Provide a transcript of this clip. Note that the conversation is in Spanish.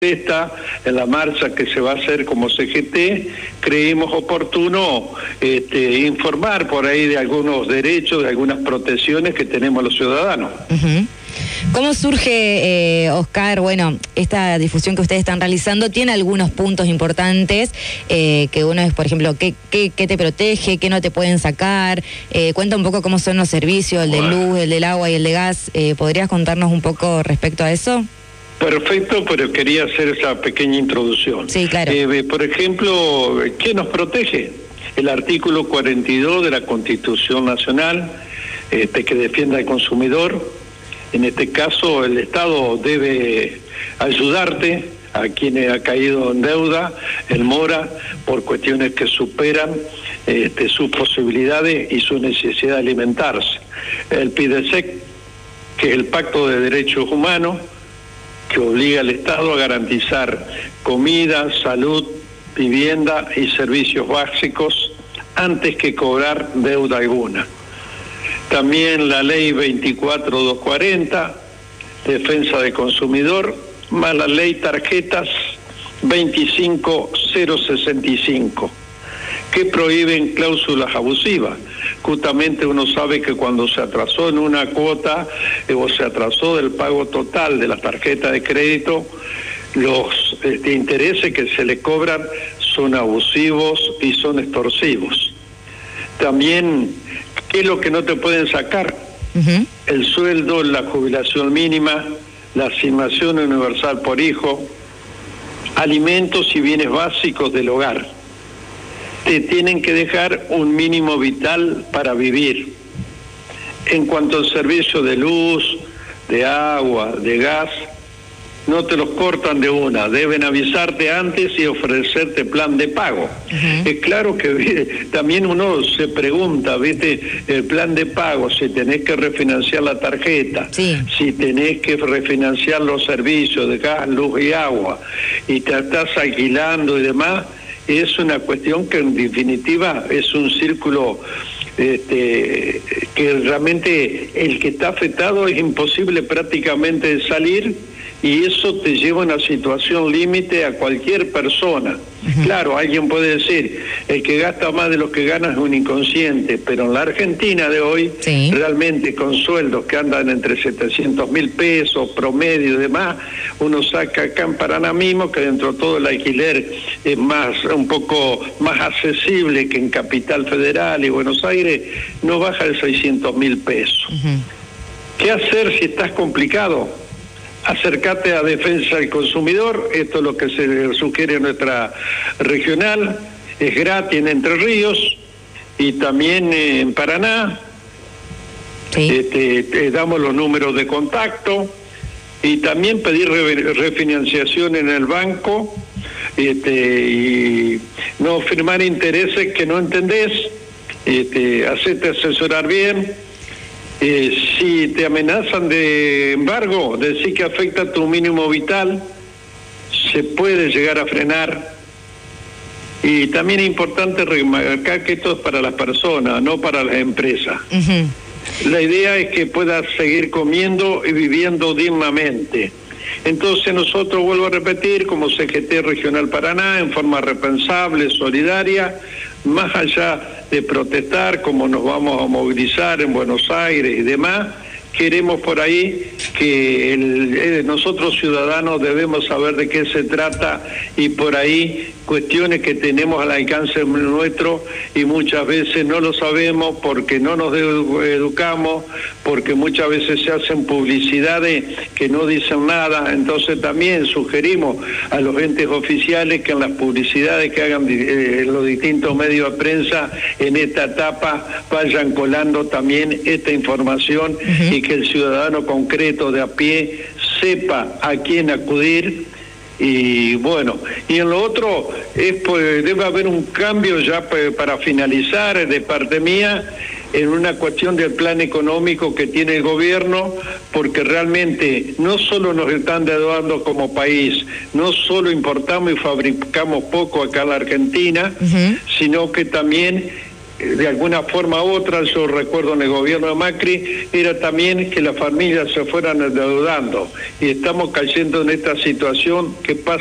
en la marcha que se va a hacer como CGT, creímos oportuno informar por ahí de algunos derechos, de algunas protecciones que tenemos los ciudadanos. Uh-huh. ¿Cómo surge, Oscar? Bueno, esta difusión que ustedes están realizando tiene algunos puntos importantes, que uno es, por ejemplo, ¿qué te protege? ¿Qué no te pueden sacar? Cuenta un poco cómo son los servicios, el de luz, el del agua y el de gas. ¿Podrías contarnos un poco respecto a eso? Perfecto, pero quería hacer esa pequeña introducción. Sí, claro. Por ejemplo, ¿qué nos protege? El artículo 42 de la Constitución Nacional, que defiende al consumidor. En este caso, el Estado debe ayudarte a quien ha caído en deuda, en mora, por cuestiones que superan sus posibilidades y su necesidad de alimentarse. El PIDESEC, que es el Pacto de Derechos Humanos, que obliga al Estado a garantizar comida, salud, vivienda y servicios básicos antes que cobrar deuda alguna. También la ley 24240, defensa del consumidor, más la ley tarjetas 25065, que prohíben cláusulas abusivas. Justamente uno sabe que cuando se atrasó en una cuota o se atrasó del pago total de la tarjeta de crédito, los intereses que se le cobran son abusivos y son extorsivos. También, ¿qué es lo que no te pueden sacar? Uh-huh. El sueldo, la jubilación mínima, la asignación universal por hijo, alimentos y bienes básicos del hogar. Te tienen que dejar un mínimo vital para vivir. En cuanto al servicio de luz, de agua, de gas, no te los cortan de una, deben avisarte antes y ofrecerte plan de pago. Uh-huh. Es claro que también uno se pregunta, ¿viste? El plan de pago, si tenés que refinanciar la tarjeta, sí, si tenés que refinanciar los servicios de gas, luz y agua, y te estás alquilando y demás, es una cuestión que en definitiva es un círculo que realmente el que está afectado es imposible prácticamente de salir, y eso te lleva a una situación límite a cualquier persona. Uh-huh. Claro, alguien puede decir, el que gasta más de lo que gana es un inconsciente, pero en la Argentina de hoy, sí, realmente con sueldos que andan entre 700.000 pesos, promedio y demás, uno saca acá en Paraná mismo, que dentro de todo el alquiler es un poco más accesible que en Capital Federal y Buenos Aires, no baja de 600.000 pesos. Uh-huh. ¿Qué hacer si estás complicado? Acércate a Defensa del Consumidor, esto es lo que se sugiere en nuestra regional, es gratis en Entre Ríos y también en Paraná. Sí. Te damos los números de contacto y también pedir refinanciación en el banco y no firmar intereses que no entendés, hacerte asesorar bien. Si te amenazan de embargo, decir que afecta tu mínimo vital, se puede llegar a frenar. Y también es importante remarcar que esto es para las personas, no para las empresas. Uh-huh. La idea es que puedas seguir comiendo y viviendo dignamente. Entonces nosotros, vuelvo a repetir, como CGT Regional Paraná, en forma responsable, solidaria, más allá de protestar, como nos vamos a movilizar en Buenos Aires y demás, queremos por ahí que nosotros ciudadanos debemos saber de qué se trata y por ahí cuestiones que tenemos al alcance nuestro y muchas veces no lo sabemos porque no nos educamos, porque muchas veces se hacen publicidades que no dicen nada. Entonces también sugerimos a los entes oficiales que en las publicidades que hagan los distintos medios de prensa en esta etapa vayan colando también esta información. Uh-huh. Y que el ciudadano concreto de a pie sepa a quién acudir. Y bueno, y en lo otro debe haber un cambio ya para finalizar de parte mía en una cuestión del plan económico que tiene el gobierno, porque realmente no solo nos están deudando como país, no solo importamos y fabricamos poco acá en la Argentina, uh-huh, sino que también de alguna forma u otra, yo recuerdo en el gobierno de Macri, era también que las familias se fueran endeudando, y estamos cayendo en esta situación que pasa